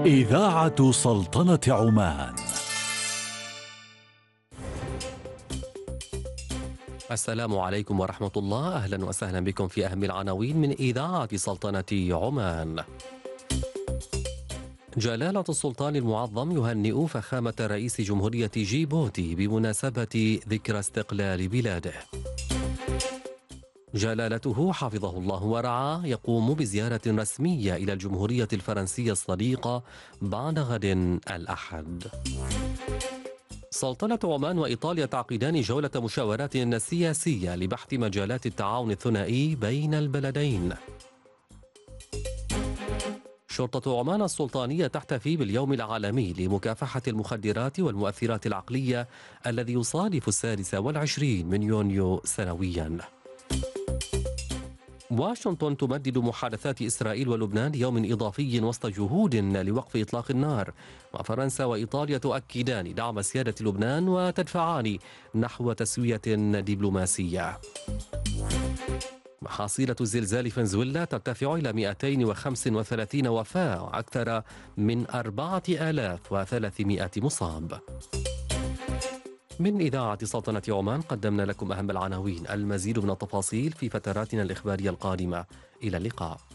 إذاعة سلطنة عمان. السلام عليكم ورحمة الله، أهلا وسهلا بكم في أهم العناوين من إذاعة سلطنة عمان. جلالة السلطان المعظم يهنئ فخامة رئيس جمهورية جيبوتي بمناسبة ذكرى استقلال بلاده. جلالته حفظه الله ورعاه يقوم بزيارة رسمية إلى الجمهورية الفرنسية الصديقة بعد غد الأحد. سلطنة عمان وإيطاليا تعقدان جولة مشاورات سياسية لبحث مجالات التعاون الثنائي بين البلدين. شرطة عمان السلطانية تحتفي باليوم العالمي لمكافحة المخدرات والمؤثرات العقلية الذي يصادف 26 من يونيو سنويا. واشنطن تمدد محادثات إسرائيل ولبنان ليوم إضافي وسط جهود لوقف إطلاق النار، وفرنسا وإيطاليا تؤكدان دعم سيادة لبنان وتدفعان نحو تسوية دبلوماسية. حصيلة زلزال فنزويلا ترتفع إلى 235 وفاة وأكثر من 4300 مصاب. من إذاعة سلطنة عمان قدمنا لكم أهم العناوين. المزيد من التفاصيل في فتراتنا الإخبارية القادمة. إلى اللقاء.